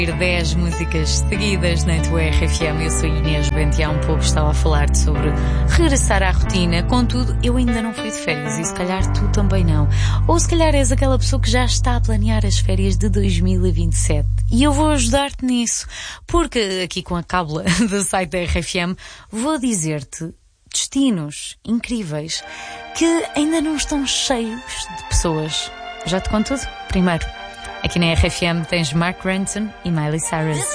10 músicas seguidas na tua RFM. Eu sou Inês Bento e há um pouco estava a falar-te sobre regressar à rotina. Contudo, eu ainda não fui de férias e se calhar tu também não. Ou se calhar és aquela pessoa que já está a planear as férias de 2027. E eu vou ajudar-te nisso, porque aqui com a cábula do site da RFM vou dizer-te destinos incríveis que ainda não estão cheios de pessoas. Já te conto tudo? Primeiro, aqui na RFM tens Mark Ronson e Miley Cyrus.